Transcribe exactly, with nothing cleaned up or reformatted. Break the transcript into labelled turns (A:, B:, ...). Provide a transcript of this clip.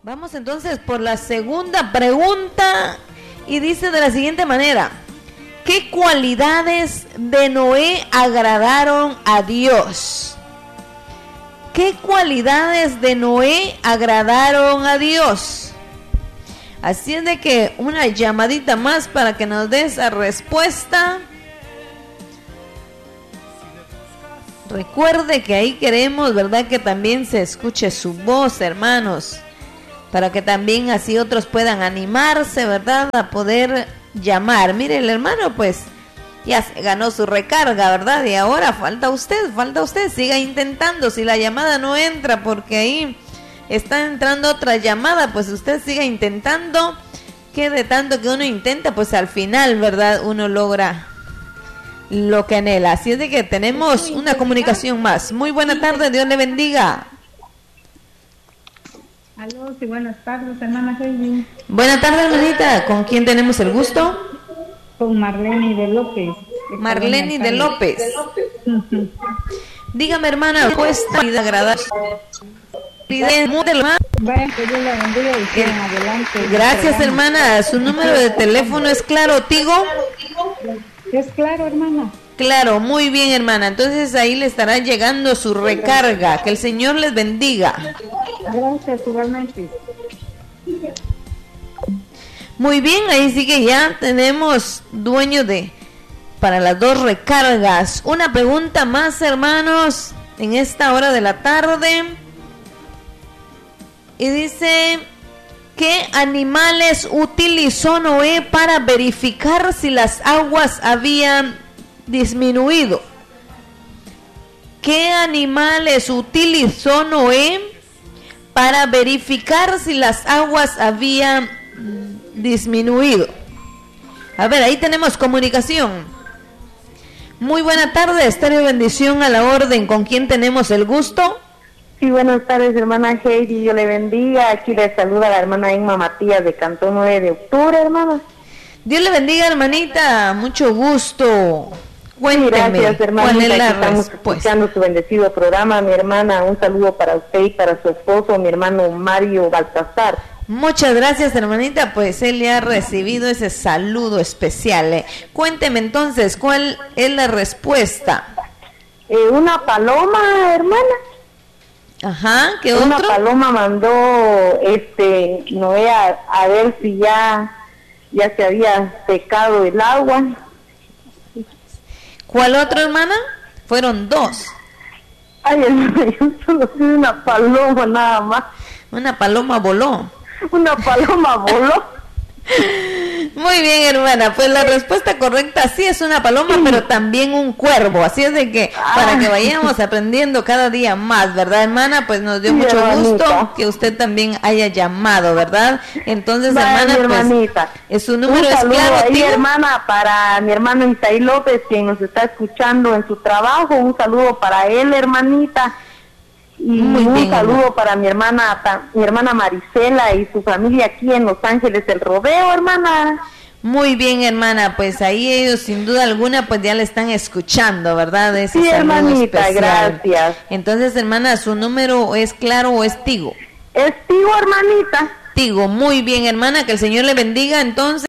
A: Vamos entonces por la segunda pregunta y dice de la siguiente manera: ¿qué cualidades de Noé agradaron a Dios? ¿Qué cualidades de Noé agradaron a Dios? Así es de que una llamadita más para que nos dé esa respuesta. Recuerde que ahí queremos, ¿verdad?, que también se escuche su voz, hermanos, para que también así otros puedan animarse, ¿verdad?, a poder llamar. Mire, el hermano pues ya se ganó su recarga, ¿verdad? Y ahora falta usted, falta usted, siga intentando. Si la llamada no entra porque ahí está entrando otra llamada, pues usted siga intentando, que de tanto que uno intenta, pues al final, ¿verdad?, uno logra lo que anhela. Así es de que tenemos una comunicación más. Muy buena tarde, Dios le bendiga.
B: Aló, sí, buenas tardes, hermana Heidi.
A: Buenas tardes, hermanita. ¿Con quién tenemos el gusto?
B: Con Marlene de López. De
A: Marlene de López.
B: Uh-huh.
A: Dígame, hermana, cuesta vida agradable.
B: Vaya, que Dios la bendiga y sigan adelante.
A: Gracias, hermana. ¿Su número de teléfono es Claro Tigo?
B: Es Claro, hermana.
A: Claro, muy bien, hermana. Entonces ahí le estará llegando su recarga. Que el Señor les bendiga.
B: Gracias, igualmente.
A: Muy bien, ahí sí que ya tenemos dueño de para las dos recargas. Una pregunta más, hermanos, en esta hora de la tarde. Y dice: ¿qué animales utilizó Noé para verificar si las aguas habían disminuido? ¿Qué animales utilizó Noé para verificar si las aguas habían disminuido? A ver, ahí tenemos comunicación. Muy buena tarde, Estéreo Bendición a la orden. ¿Con quién tenemos el gusto?
C: Sí, buenas tardes, hermana Heidi, Dios le bendiga. Aquí le saluda la hermana Inma Matías de Cantón nueve de octubre, hermana.
A: Dios le bendiga, hermanita, mucho gusto. Cuénteme,
C: gracias, hermanita,
A: ¿cuál es la
C: estamos
A: respuesta?
C: escuchando su bendecido programa, mi hermana. Un saludo para usted y para su esposo, mi hermano Mario Baltasar.
A: Muchas gracias, hermanita, pues él le ha recibido ese saludo especial. ¿eh? Cuénteme entonces, ¿cuál es la respuesta?
C: Eh, una paloma, hermana.
A: Ajá, ¿qué otro?
C: Una paloma mandó este Noé a, a ver si ya, ya se había secado el agua.
A: ¿Cuál otro, hermana? Fueron dos.
C: Ay, hermana, yo solo soy una paloma nada más.
A: Una paloma voló.
C: Una paloma voló.
A: Muy bien, hermana, pues la respuesta correcta sí es una paloma, pero también un cuervo, así es de que para que vayamos aprendiendo cada día más, ¿verdad, hermana? Pues nos dio sí, mucho hermanita. gusto que usted también haya llamado, ¿verdad? Entonces, vale, hermana,
C: hermanita.
A: pues su número
C: un
A: es Claro
C: ahí,
A: Tigo.
C: Hermana, para mi hermano Isaí López, quien nos está escuchando en su trabajo, un saludo para él, hermanita. Y Muy un bien, saludo hermana. para mi hermana mi hermana Marisela y su familia aquí en Los Ángeles del Rodeo, hermana.
A: Muy bien, hermana, pues ahí ellos sin duda alguna pues ya le están escuchando, ¿verdad? Ese
C: sí, hermanita, especial. Gracias.
A: Entonces, hermana, ¿su número es Claro o es Tigo?
C: Es Tigo, hermanita.
A: Tigo, muy bien, hermana, que el Señor le bendiga entonces.